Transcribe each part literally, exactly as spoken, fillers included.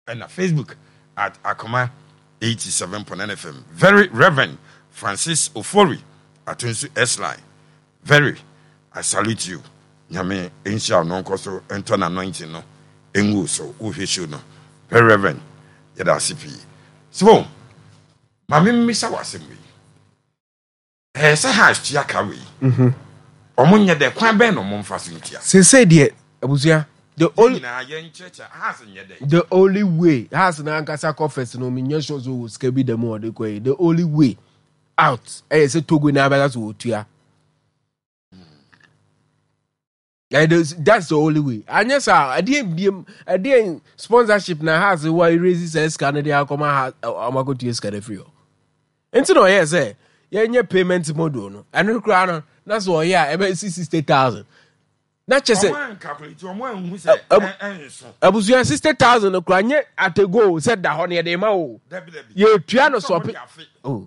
and Facebook at Akoma eighty-seven point nine F M. Very Reverend Francis Ofori at S-Line. Very, I salute you. Nyame insha no koso ento na anointing no. Engu so uheshu no. Very Reverend yada sipi. So, mami misa wasemi. Eh say has chiaka we. Mhm. Omunye de kwan ben no momfa so ntia. Say say de abusua the only na yen church has nye de. The only way has na ankasa confess no me nyesho so ska bi dem o de koi. The only way out eh say Togo na abata so otua. Yeah, that's the only way. And yes, I didn't I didn't sponsorship na has why raises a scanner they are come ha amago to scanner free. Enti no yes eh yeah payment model no. And no cry no that's why yeah about sixty thousand. Not just say calculate your one who say abusu sixty thousand no cry nye at a go said that honey dey ma o. You piano so oh.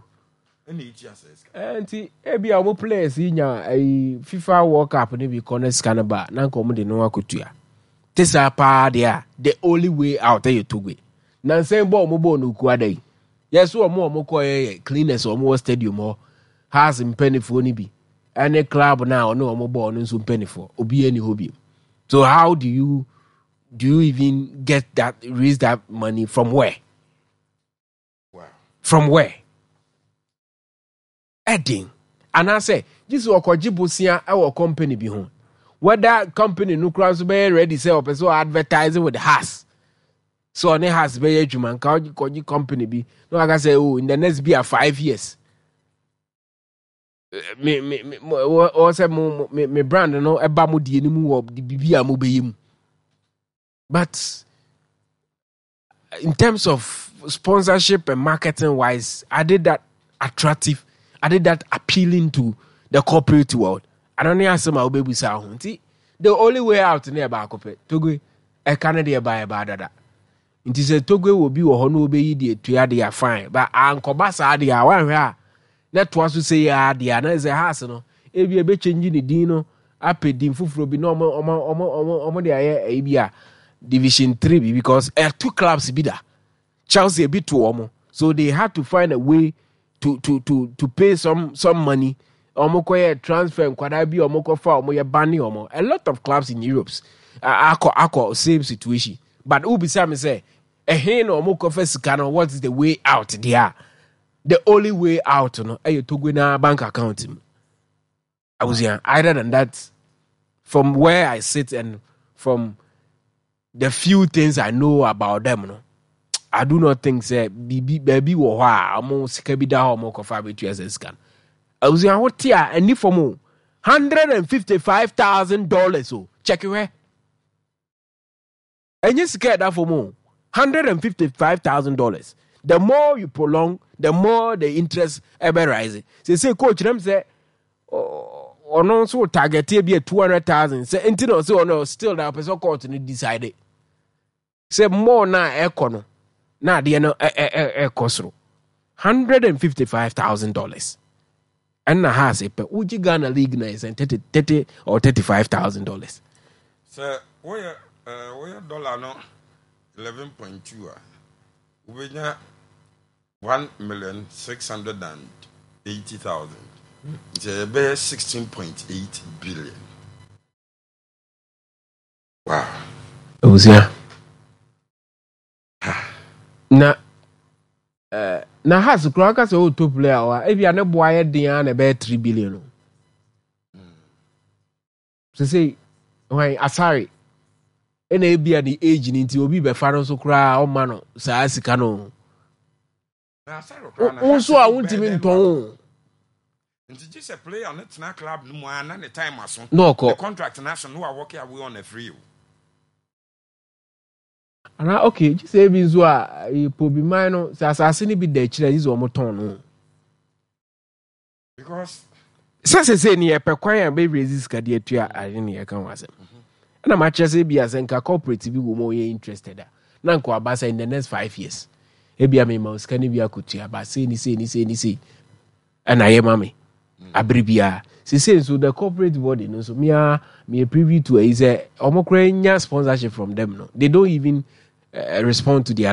Enti ebi a mo players nya ai FIFA World Cup ni bi corner scanner ba na nko mo de no akotua. Tesa pa dia the only way out there to go. Na nsen ball mo ball no ku adai. Yes o mo mo ko cleaners o mo stadium o has impenifo ni bi. Any club now no mo ball no so impenifo. Obi any hobby. So how do you do you even get that raise that money from where? Wow. From where? Edding. And I say, this is what Kojibusia our company be home. Whether company no cross be ready say or so advertising with the has. So on has be human Koji company be. No, I can say, oh, in the next be a five years. Me me me or say me me brand no eba mo di enimu of the bibia mo be yim. But in terms of sponsorship and marketing wise, I did that attractive. I did that appealing to the corporate world. I don't know some of baby sound. The only way out near Bacope, Togo, a Canada by a badada. It is a Togo will be or no be the two they are fine, but Uncle Bassa, the hour, that was to say, ah, the Anna is a hassle. If you be changing the dino, I paid the full be normal or the A B A Division three because uh, two clubs be there. Chelsea a bit too almost. So they had to find a way. To to to to pay some some money, omoko transfer kwada bi omoko fa omo banning omo. A lot of clubs in Europe, uh, ako ako same situation. But who be me say, eh hey no omoko first can what is the way out there? The only way out no, eh you to go na bank account. I was here. Other than that, from where I sit and from the few things I know about them, no. I do not think say baby baby wo ha amo sika bi da ho mo ko fa betu as scan. I was in what tia any for mo one hundred fifty-five thousand dollars oh check it where. And you scared that for mo one hundred fifty-five thousand dollars. The more you prolong, the more the interest ever rises. Say say coach them say or no so target be two hundred thousand. Say until so no still that person court ni decided. Say more na econo. Now, they are no a cost one hundred fifty-five thousand dollars. And now, has a pe Uji Ghana League nice and thirty or thirty-five thousand dollars. Sir, where uh, where dollar no eleven point two ah, we got one million six hundred and eighty thousand. It's about sixteen point eight billion. Wow. It was yeah. Na uh, na has kraka se o top player wa e bia ne boaye den na be three billion. Mm. So say when asari e na e bia the age ni nti obi be fa no so kra o ma no sa asika no. Na asari kra na. O so a wuntimi nton. Nti just a player on the club no mo na the time aso. No ko. The contract national no work away on a free. And okay, just say be so a pobi man no say asase ni bi da kire is o moton no. Because say say say ni e pe kwan an be raise ka de atua ari ni e kan wasem. Na ma kire say bia say nka corporate bi wo mo ye interested a. Na nko abasa in the next five years. E bia me ma ska ni bia kotua ba say ni say ni say ni say. And I am mama. Abribia. Say say so the corporate body no so me a me a preview to is a omokra nya sponsorship from them no. They don't even uh, respond to their